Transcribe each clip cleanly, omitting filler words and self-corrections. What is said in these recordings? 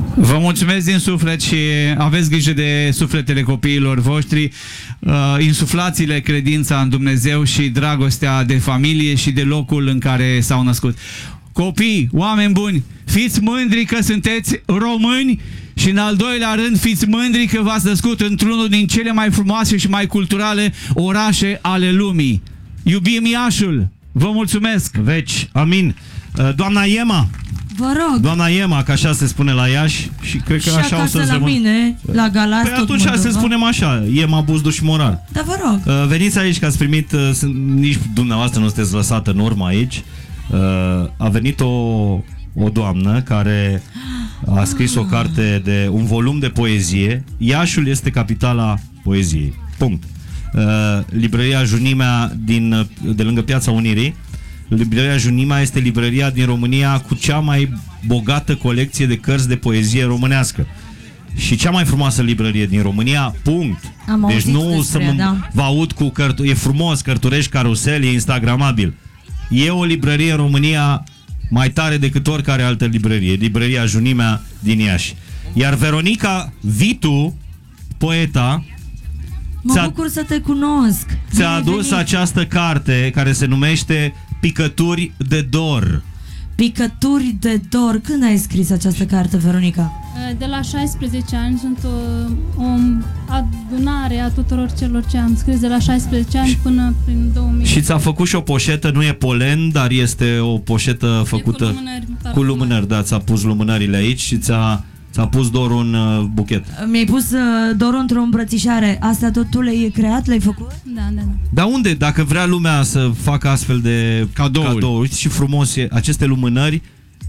Vă mulțumesc din suflet și aveți grijă de sufletele copiilor voștri, insuflați-le credința în Dumnezeu și dragostea de familie și de locul în care s-au născut. Copii, oameni buni, fiți mândri că sunteți români și în al doilea rând fiți mândri că v-ați născut într-unul din cele mai frumoase și mai culturale orașe ale lumii. Iubim Iașul! Vă mulțumesc! Veci, amin! Doamna Iema! Vă rog! Doamna Iema, că așa se spune la Iași și cred că și așa o să la mine, la Galați, păi atunci să spunem așa, Iema Buzdu și Morar. Da, vă rog! Veniți aici că ați primit, nici dumneavoastră nu sunteți lăsată în urmă aici. A venit o doamnă care a scris o carte de un volum de poezie. Iașul este capitala poeziei. Punct. Librăria Junimea de lângă Piața Unirii. Librăria Junimea este librăria din România cu cea mai bogată colecție de cărți de poezie românească. Și cea mai frumoasă librărie din România, punct. Deci nu să vă aud cu e frumos, cărturești carusel, e instagramabil. E o librărie în România mai tare decât oricare altă librărie. Librăria Junimea din Iași. Iar Veronica Vitu, poeta, mă bucur să te cunosc. Ți-a adus această carte care se numește Picături de dor. Picături de dor. Când ai scris această carte, Veronica? De la 16 ani. Sunt o adunare a tuturor celor ce am scris de la 16 ani până prin 2000. Și ți-a făcut și o poșetă, nu e polen, dar este o poșetă făcută cu lumânări. Da, ți-a pus lumânările aici și ți-a pus Doru un buchet. Mi-ai pus Doru într-o îmbrățișare. Asta tot tu le-ai creat? Le-ai făcut? Da. Dar unde? Dacă vrea lumea să facă astfel de cadouri și frumos aceste lumânări,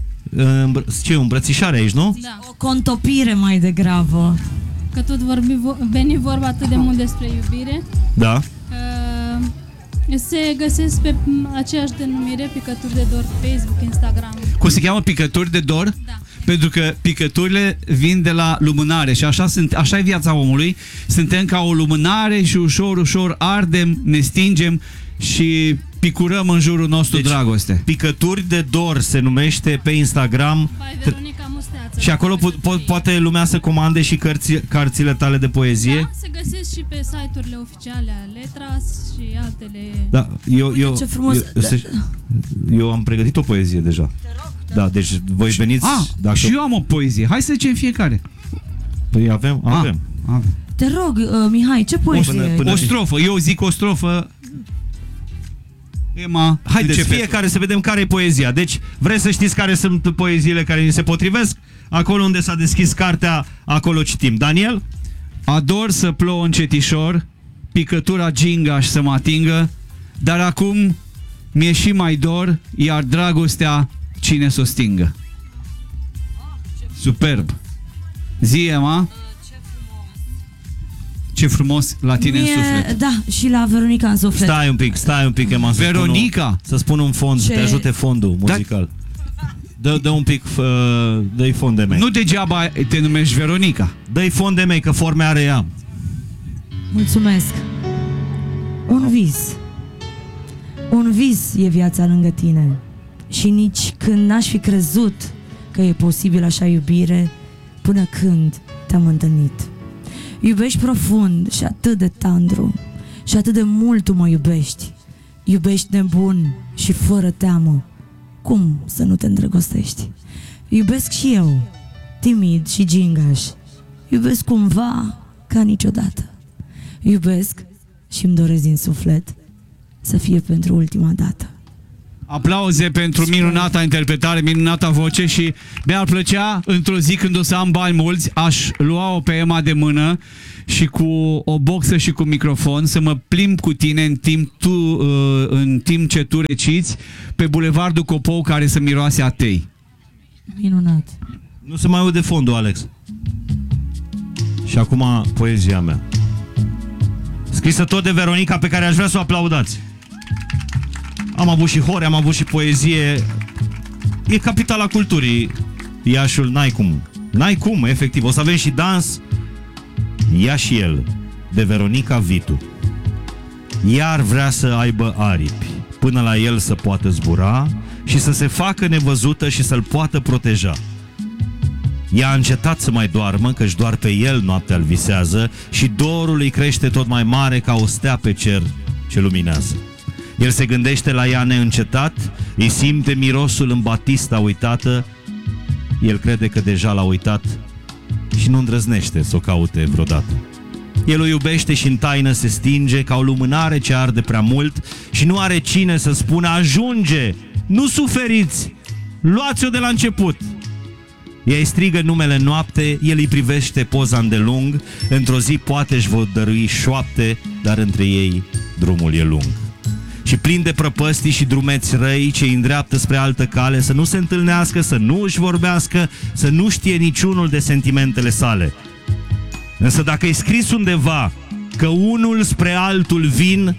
ce, îmbrățișare aici, nu? Da. O contopire mai degrabă. Că tot veni vorba atât de mult despre iubire. Da. Se găsesc pe aceeași denumire, Picături de dor, Facebook, Instagram. Cum se cheamă? Picături de dor? Da. Pentru că picăturile vin de la lumânare și așa e viața omului. Suntem ca o lumânare și ușor ardem, ne stingem și picurăm în jurul nostru dragoste. Picături de dor se numește pe Instagram. Veronica Musteață. Și acolo poate lumea să comande și cărțile tale de poezie? Da, se găsesc și pe site-urile oficiale ale Letras și altele. Da, ce frumos. Eu am pregătit o poezie deja. Da, deci voi veniți... Dacă... Și eu am o poezie. Hai să zicem fiecare. Păi avem. Te rog, Mihai, ce poezie? O strofă. Eu zic o strofă. Ema, haideți fiecare să vedem care e poezia. Deci vreți să știți care sunt poeziile care ni se potrivesc? Acolo unde s-a deschis cartea, acolo citim. Daniel? Ador să plouă încetișor, picătura gingaș să mă atingă, dar acum mi-e și mai dor, iar dragostea cine s-o stingă. Superb. Zi, Ema. Ce frumos la tine în suflet. Da, și la Veronica în suflet. Stai un pic, Ema. Veronica? Să spun un fond, să te ajute fondul muzical. Dă un pic, dă-i fond de mei. Nu degeaba te numești Veronica. Dă-i fond de mei, că forme are ea. Mulțumesc. Un vis. Un vis e viața lângă tine. Și nici când n-aș fi crezut că e posibil așa iubire, până când te-am întâlnit. Iubești profund și atât de tandru, și atât de mult tu mă iubești. Iubești nebun și fără teamă. Cum să nu te îndrăgostești? Iubesc și eu, timid și gingaș. Iubesc cumva ca niciodată. Iubesc și îmi doresc din suflet să fie pentru ultima dată. Aplauze pentru minunata interpretare, minunata voce și mi-ar plăcea într-o zi când o să am bani mulți, aș lua-o pe Ema de mână și cu o boxă și cu microfon să mă plimb cu tine în timp ce tu reciți pe bulevardul Copou care să miroase a tei. Minunat. Nu se mai aude fondul, Alex. Și acum poezia mea. Scrisă tot de Veronica, pe care aș vrea să o aplaudați. Am avut și hore, am avut și poezie. E capitala culturii. Iașul, n-ai cum, efectiv. O să avem și dans. Ea și el, de Veronica Vitu. Iar vrea să aibă aripi, până la el să poată zbura și să se facă nevăzută și să-l poată proteja. Ea a încetat să mai doarmă, căci doar pe el noaptea îl visează și dorul îi crește tot mai mare ca o stea pe cer ce luminează. El se gândește la ea neîncetat, îi simte mirosul în batista uitată, el crede că deja l-a uitat și nu îndrăznește să o caute vreodată. El o iubește și în taină se stinge ca o lumânare ce arde prea mult și nu are cine să spună ajunge, nu suferiți, luați-o de la început. Ea îi strigă numele noapte, el îi privește poza îndelung, într-o zi poate își vor dărui șoapte, dar între ei drumul e lung. Și plin de prăpăstii și drumeți răi ce îi îndreaptă spre altă cale, să nu se întâlnească, să nu își vorbească, să nu știe niciunul de sentimentele sale. Însă dacă e scris undeva că unul spre altul vin,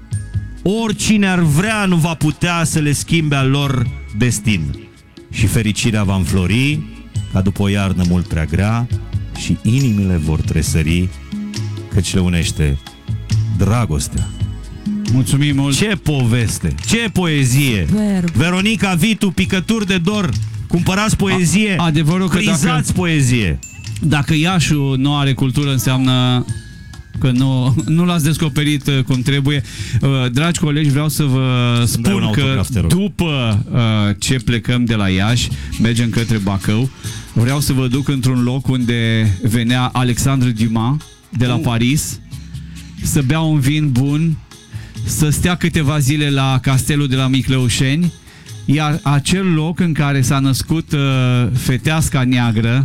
oricine ar vrea nu va putea să le schimbe al lor destin. Și fericirea va înflori ca după o iarnă mult prea grea și inimile vor tresări, căci le unește dragostea. Mulțumim mult. Ce poveste, ce poezie! Verb. Veronica Vitu, picături de dor, cumpărați poezie, Adevărul că frizați poezie. dacă Iașul nu are cultură, înseamnă că nu l-ați descoperit cum trebuie. Dragi colegi, vreau să vă spun că după ce plecăm de la Iași, mergem către Bacău, vreau să vă duc într-un loc unde venea Alexandre Dumas de la Paris să bea un vin bun, să stea câteva zile la castelul de la Miclăușeni, iar acel loc în care s-a născut feteasca neagră,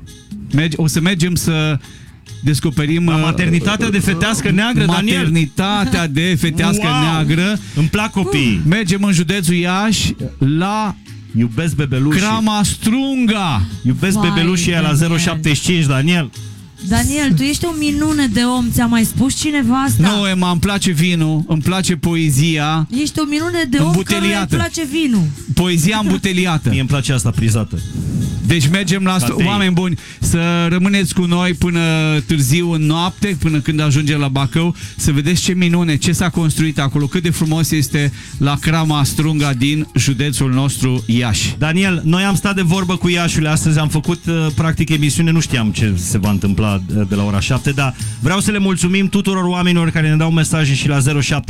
o să mergem să descoperim la maternitatea de fetească neagră, Daniel. Maternitatea de fetească neagră. Îmi plac copiii. Mergem în județul Iași la Iubesc bebelușii. Crama Strunga. Iubesc bebelușii aia la 075, Daniel. Daniel, tu ești o minune de om, ți-a mai spus cineva asta? Nu, Emma, îmi place vinul, îmi place poezia. Ești o minune de om căruia îi place vinul. Poezia îmbuteliată. Mie îmi place asta prizată. Deci mergem la oameni buni, să rămâneți cu noi până târziu în noapte, până când ajungem la Bacău, să vedeți ce minune, ce s-a construit acolo, cât de frumos este la Crama Strunga din județul nostru Iași. Daniel, noi am stat de vorbă cu Iașiule astăzi, am făcut practic emisiune, nu știam ce se va întâmpla de la ora 7, dar vreau să le mulțumim tuturor oamenilor care ne dau mesaje și la 0748111550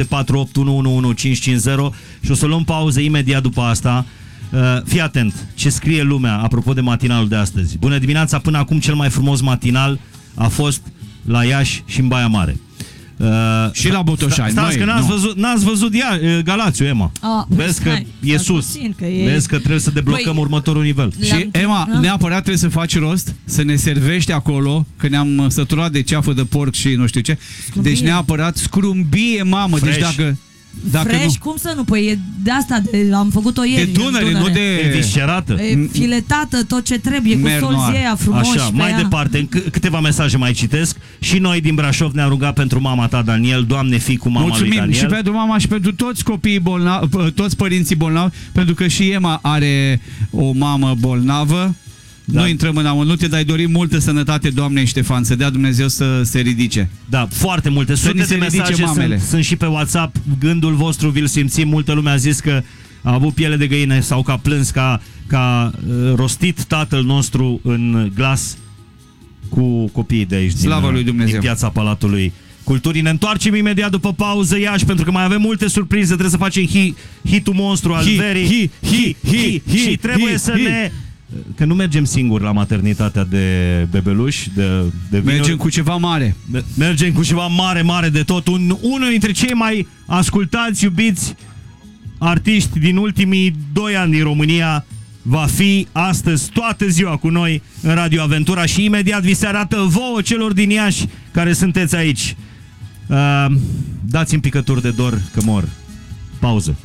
și o să luăm pauză imediat după asta. Fii atent ce scrie lumea apropo de matinalul de astăzi. Bună dimineața, până acum cel mai frumos matinal a fost la Iași și în Baia Mare. Și la Botoșani. Stați că n-ați văzut Galațiu, Emma. Vezi că e sus. Vezi că trebuie să deblocăm următorul nivel. Și Emma, neapărat trebuie să faci rost, să ne servești acolo, că ne-am săturat de ceafă de porc și nu știu ce. Scrumbie. Deci neapărat scrumbie, mamă. Fresh. Deci dacă Fresh, nu, cum să nu? Păi e de asta, am făcut-o ieri. de Dunăre, nu de... E viscerată. E filetată, tot ce trebuie, cu solzii aia frumoși. Așa, pe mai ea. departe, câteva mesaje mai citesc. Și noi din Brașov ne-am rugat pentru mama ta, Daniel. Doamne, fii cu mama lui Daniel. Și pentru mama și pentru toți copiii bolnavi, toți părinții bolnavi, pentru că și Emma are o mamă bolnavă. Da. Nu intrăm în amănunte, dar îi dorim multă sănătate doamnei Ștefan, să dea Dumnezeu să se ridice. Da, foarte multe. Sute ni se de ridice mesaje mamele. sunt și pe WhatsApp. Gândul vostru vi-l simțim. Multă lume a zis că a avut piele de găină sau că a plâns, că rostit tatăl nostru în glas cu copiii de aici. Slavă lui Dumnezeu. Din Piața Palatului Culturii. Ne întoarcem imediat după pauză, Iași, pentru că mai avem multe surprize. Trebuie să facem hitul monstru al verii. Și trebuie să ne... Că nu mergem singuri la maternitatea de bebeluși, de Mergem cu ceva mare. Mergem cu ceva mare, mare de tot. Unul dintre cei mai ascultați, iubiți artiști din ultimii 2 ani din România va fi astăzi toată ziua cu noi în Radio Aventura și imediat vi se arată vouă celor din Iași care sunteți aici. Dați-mi picături de dor că mor. Pauză.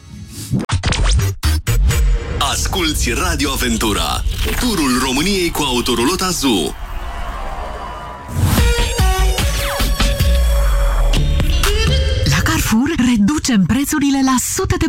Asculți Radio Aventura, turul României cu Autoroulot Azu. La Carrefour reducem prețurile la sute de